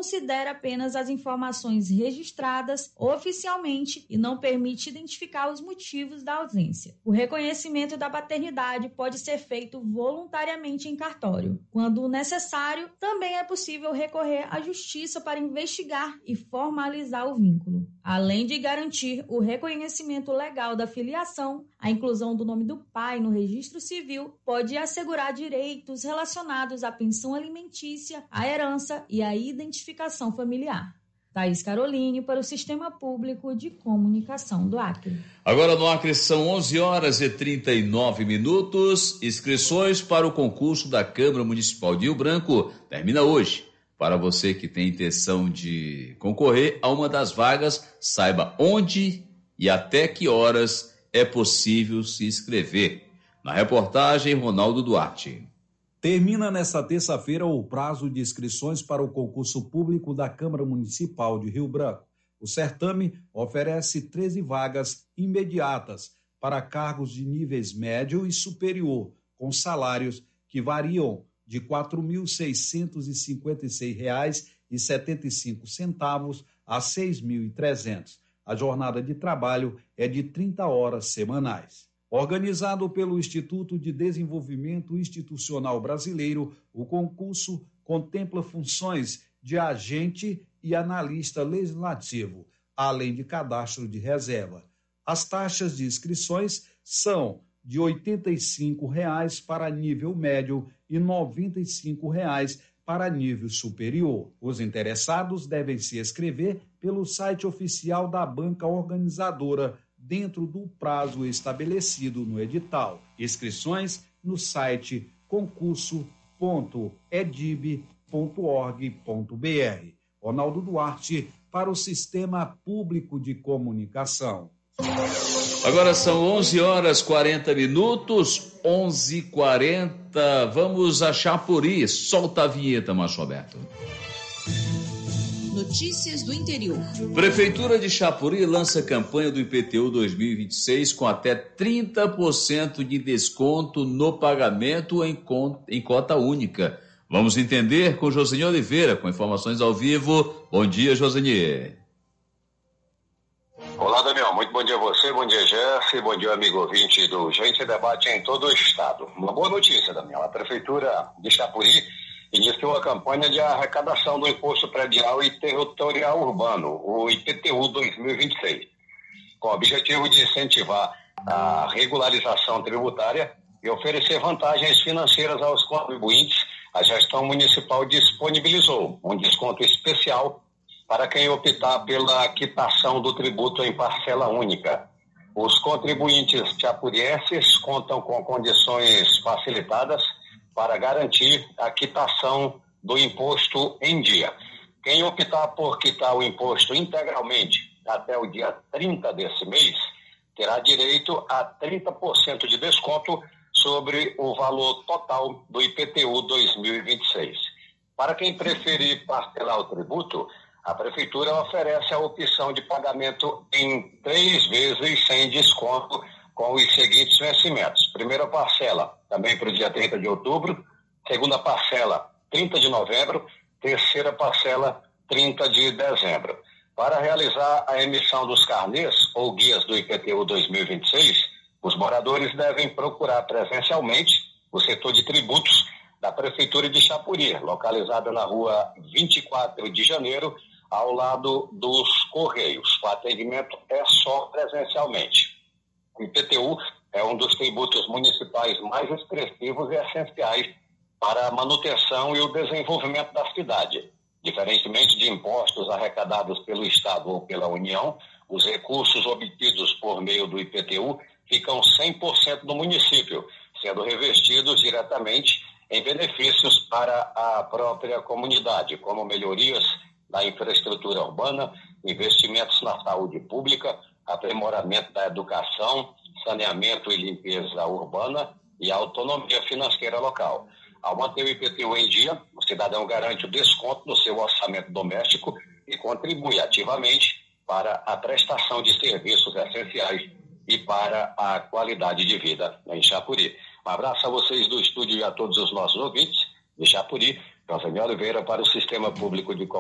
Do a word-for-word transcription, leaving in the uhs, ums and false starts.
considera apenas as informações registradas oficialmente e não permite identificar os motivos da ausência. O reconhecimento da paternidade pode ser feito voluntariamente em cartório. Quando necessário, também é possível recorrer à justiça para investigar e formalizar o vínculo. Além de garantir o reconhecimento legal da filiação, a inclusão do nome do pai no registro civil pode assegurar direitos relacionados à pensão alimentícia, à herança e à identificação familiar. Thaís Caroline para o Sistema Público de Comunicação do Acre. Agora no Acre são onze horas e trinta e nove minutos. Inscrições para o concurso da Câmara Municipal de Rio Branco termina hoje. Para você que tem intenção de concorrer a uma das vagas, saiba onde e até que horas é possível se inscrever. Na reportagem, Ronaldo Duarte. Termina nesta terça-feira o prazo de inscrições para o concurso público da Câmara Municipal de Rio Branco. O certame oferece treze vagas imediatas para cargos de níveis médio e superior, com salários que variam de quatro mil seiscentos e cinquenta e seis reais e setenta e cinco centavos a seis mil e trezentos reais. A jornada de trabalho é de trinta horas semanais. Organizado pelo Instituto de Desenvolvimento Institucional Brasileiro, o concurso contempla funções de agente e analista legislativo, além de cadastro de reserva. As taxas de inscrições são de oitenta e cinco reais para nível médio e noventa e cinco reais para nível superior. Os interessados devem se inscrever pelo site oficial da banca organizadora, dentro do prazo estabelecido no edital. Inscrições no site concurso ponto edib ponto org ponto br. Ronaldo Duarte para o Sistema Público de Comunicação. Agora são onze horas e quarenta minutos, onze e quarenta. Vamos a Chapuri. Solta a vinheta, Macho Alberto. Notícias do interior. Prefeitura de Chapuri lança campanha do I P T U dois mil e vinte e seis com até trinta por cento de desconto no pagamento em, conta, em cota única. Vamos entender com Joseni Oliveira, com informações ao vivo. Bom dia, Joseni. Olá, Daniel. Muito bom dia a você, bom dia, Jeff, bom dia, amigo ouvinte do Gente Debate em todo o estado. Uma boa notícia, Daniel. A Prefeitura de Chapuri iniciou a campanha de arrecadação do Imposto Predial e Territorial Urbano, o I P T U dois mil e vinte e seis, com o objetivo de incentivar a regularização tributária e oferecer vantagens financeiras aos contribuintes. A gestão municipal disponibilizou um desconto especial para quem optar pela quitação do tributo em parcela única. Os contribuintes chapurienses contam com condições facilitadas para garantir a quitação do imposto em dia. Quem optar por quitar o imposto integralmente até o dia trinta desse mês, terá direito a trinta por cento de desconto sobre o valor total do I P T U dois mil e vinte e seis. Para quem preferir parcelar o tributo, a Prefeitura oferece a opção de pagamento em três vezes sem desconto, com os seguintes vencimentos. Primeira parcela, também para o dia trinta de outubro. Segunda parcela, trinta de novembro. Terceira parcela, trinta de dezembro. Para realizar a emissão dos carnês ou guias do I P T U dois mil e vinte e seis, os moradores devem procurar presencialmente o setor de tributos da Prefeitura de Chapuri, localizada na rua vinte e quatro de janeiro, ao lado dos Correios. O atendimento é só presencialmente. O I P T U é um dos tributos municipais mais expressivos e essenciais para a manutenção e o desenvolvimento da cidade. Diferentemente de impostos arrecadados pelo Estado ou pela União, os recursos obtidos por meio do I P T U ficam cem por cento no município, sendo revestidos diretamente em benefícios para a própria comunidade, como melhorias na infraestrutura urbana, investimentos na saúde pública, aprimoramento da educação, saneamento e limpeza urbana e autonomia financeira local. Ao manter o I P T U em dia, o cidadão garante o desconto no seu orçamento doméstico e contribui ativamente para a prestação de serviços essenciais e para a qualidade de vida em Chapuri. Um abraço a vocês do estúdio e a todos os nossos ouvintes de Chapuri. Joseni Oliveira para o Sistema Público de Comunicação.